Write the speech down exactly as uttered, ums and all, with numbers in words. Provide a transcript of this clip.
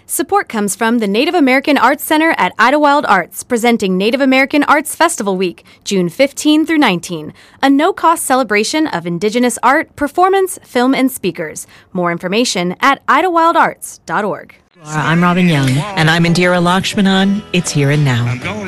Support comes from the Native American Arts Center at Idlewild Arts, presenting Native American Arts Festival Week, June fifteenth through nineteenth, a no-cost celebration of Indigenous art, performance, film, and speakers. More information at idlewild arts dot org. I'm Robin Young. And I'm Indira Lakshmanan. It's Here and Now.